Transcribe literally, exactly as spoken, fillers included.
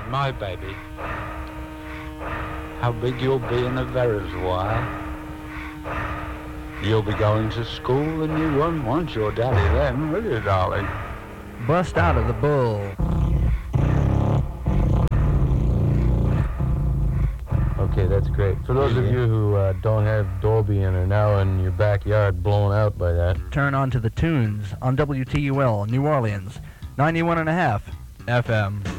my baby. How big you'll be in a very while. You'll be going to school and you won't want your daddy then, will you, darling? Bust out of the bull. Okay, that's great. For those yeah. of you who uh, don't have Dolby and are now in your backyard blown out by that, turn on to the tunes on W T U L New Orleans, ninety-one and a half F M.